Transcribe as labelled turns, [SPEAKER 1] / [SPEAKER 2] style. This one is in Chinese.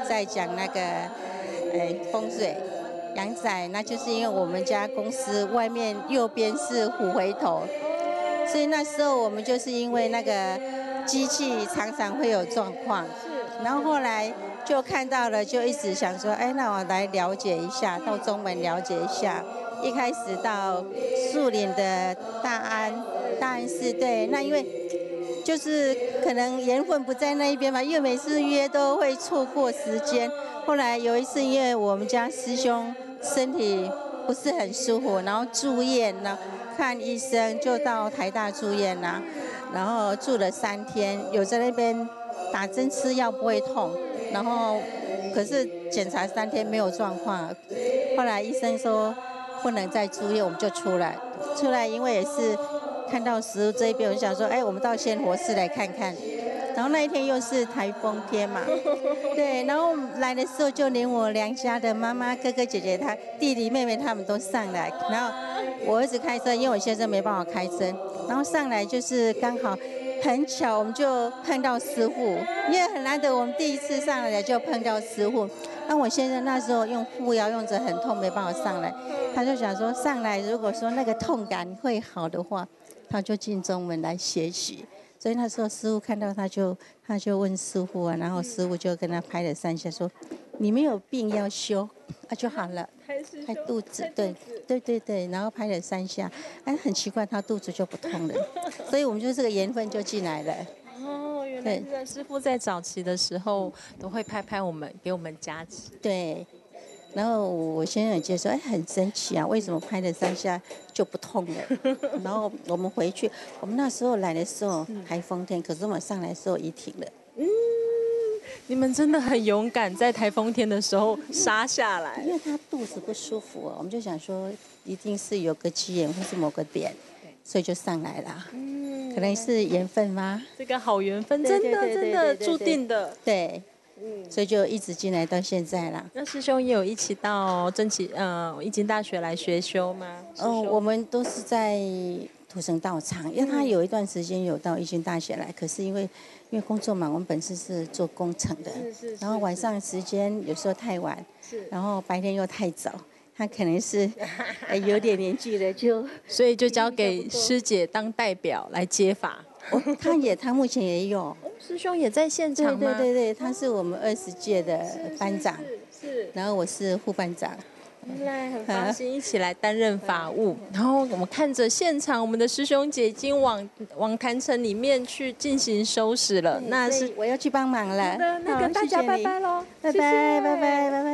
[SPEAKER 1] 在讲那个风水。阳宅，那就是因为我们家公司外面右边是虎回头，所以那时候我们就是因为那个机器常常会有状况，然后后来就看到了，就一直想说，哎，那我来了解一下，到中门了解一下。一开始到树林的大安寺，对，那因为就是可能缘分不在那一边嘛，因为每次约都会错过时间。后来有一次，因为我们家师兄身体不是很舒服，然后住院呢，看医生就到台大住院啦，然后住了3天，有在那边打针吃药不会痛，然后可是检查3天没有状况，后来医生说不能再住院，我们就出来，因为也是看到食物这一边，我就想说，哎，我们到仙佛寺来看看。然后那一天又是台风天嘛，对，然后来的时候就连我娘家的妈妈、哥哥姐姐、他弟弟妹妹他们都上来，然后我儿子开车，因为我先生没办法开车，然后上来就是刚好很巧，我们就碰到师父，因为很难得我们第一次上来就碰到师父。那我先生那时候用腹药用着很痛，没办法上来，他就想说上来如果说那个痛感会好的话，他就进中门来学习。所以那时候师父看到他就问师父啊，然后师父就跟他拍了3下，说你没有病要修就好了，拍肚子，对，然后拍了3下，哎，很奇怪他肚子就不痛了，所以我们就这个缘分就进来了。
[SPEAKER 2] 哦，原来是师父在早期的时候都会拍我们，给我们加持。
[SPEAKER 1] 对。然后我先生也接受，哎，很神奇啊，为什么拍了3下就不痛了？然后我们回去，我们那时候来的时候台风天，可是我们上来的时候雨停了。
[SPEAKER 2] 你们真的很勇敢，在台风天的时候杀下来。
[SPEAKER 1] 因为他肚子不舒服我们就想说一定是有个机缘或是某个点，所以就上来了。可能是缘分吗？
[SPEAKER 2] 这个好缘分，真的注定的。
[SPEAKER 1] 对。所以就一直进来到现在啦。
[SPEAKER 2] 那师兄也有一起到义经大学来学修吗？
[SPEAKER 1] 我们都是在土城道场，因为他有一段时间有到义经大学来，可是因为工作忙，我们本身是做工程的，然后晚上时间有时候太晚，然后白天又太早。他可能是有点年纪了，
[SPEAKER 2] 所以就交给师姐当代表来接法。
[SPEAKER 1] 他目前也有。
[SPEAKER 2] 师兄也在现场吗？
[SPEAKER 1] 对，他是我们20届的班长，然后我是副班长。
[SPEAKER 2] 原来很放心一起来担任法务，然后我们看着现场，我们的师兄姐已经往坛城里面去进行收拾了。那是
[SPEAKER 1] 我要去帮忙了。
[SPEAKER 2] 那跟大家拜拜喽，
[SPEAKER 1] 拜拜。